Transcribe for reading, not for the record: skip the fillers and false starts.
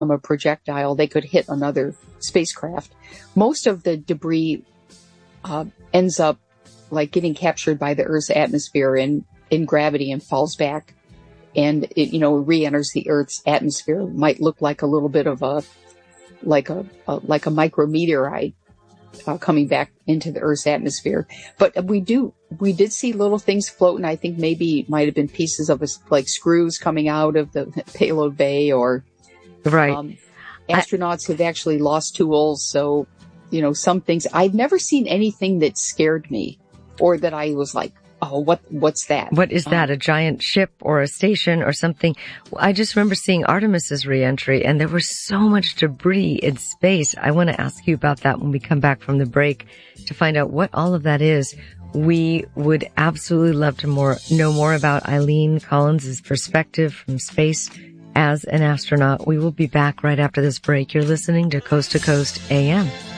a projectile, they could hit another spacecraft. Most of the debris ends up like getting captured by the Earth's atmosphere in gravity and falls back, and it re-enters the Earth's atmosphere. It might look like a little bit of a micrometeorite coming back into the Earth's atmosphere. But we did see little things floating. I think maybe it might have been pieces of like screws coming out of the payload bay, or right. Astronauts have actually lost tools. So, some things. I've never seen anything that scared me or that I was like, oh, what's that? What is that? A giant ship or a station or something? I just remember seeing Artemis's reentry, and there was so much debris in space. I want to ask you about that when we come back from the break to find out what all of that is. We would absolutely love to know more about Eileen Collins' perspective from space as an astronaut. We will be back right after this break. You're listening to Coast AM.